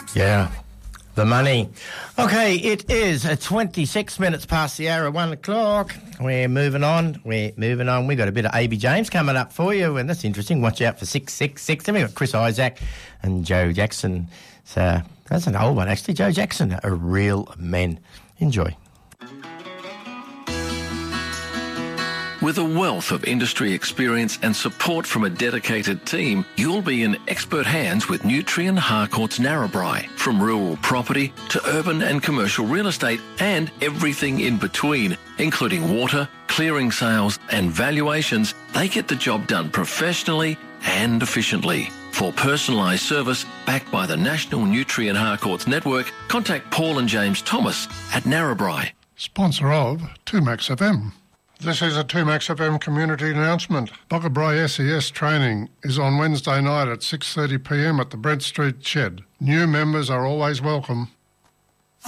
Yeah, the money. Okay, it is 26 minutes past the hour of 1 o'clock. We're moving on. We've got a bit of A.B. James coming up for you, and that's interesting. Watch out for 666. Then we've got Chris Isaac and Joe Jackson. So that's an old one, actually. Joe Jackson, A Real Men. Enjoy. With a wealth of industry experience and support from a dedicated team, you'll be in expert hands with Nutrien Harcourts Narrabri. From rural property to urban and commercial real estate and everything in between, including water, clearing sales and valuations, they get the job done professionally and efficiently. For personalised service backed by the National Nutrien Harcourts Network, contact Paul and James Thomas at Narrabri. Sponsor of 2Max FM. This is a 2Max FM community announcement. Boggabri SES training is on Wednesday night at 6:30 p.m. at the Brent Street Shed. New members are always welcome.